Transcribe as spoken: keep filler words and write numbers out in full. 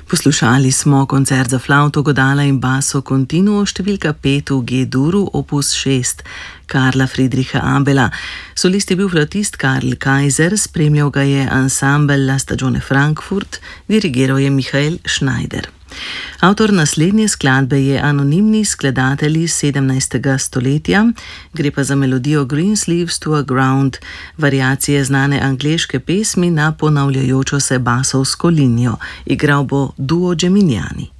Poslušali smo koncert za flavto, godala in baso continuo številka pet v G-duru opus šest Karla Friedricha Abela. Solist je bil flavtist Karl Kaiser, spremljal ga je ansambel La Stagione Frankfurt, dirigiral je Michael Schneider. Avtor naslednje skladbe je anonimni skladatelj iz sedemnajstega stoletja, gre pa za melodijo Greensleeves to a Ground, variacije znane angleške pesmi na ponavljajočo se basovsko linijo. Igral bo duo Geminiani.